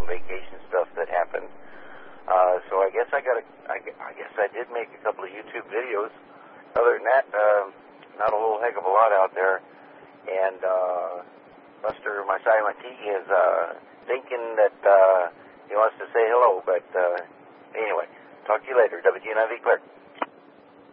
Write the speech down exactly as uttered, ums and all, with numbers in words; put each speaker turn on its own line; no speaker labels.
some vacation stuff that happened. Uh, so I guess I got a, I, I guess I did make a couple of YouTube videos. Other than that, uh, not a whole heck of a lot out there. And uh, Buster, my silent T, is uh, thinking that uh, he wants to say hello. But uh, anyway, talk to you later. W G N I V Clear.